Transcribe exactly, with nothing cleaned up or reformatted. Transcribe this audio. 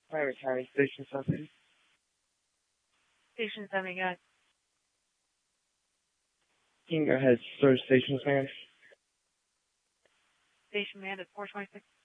Private County Station seven. Station seven, you got it. You can go ahead, start stations, man. Station man at four twenty-six.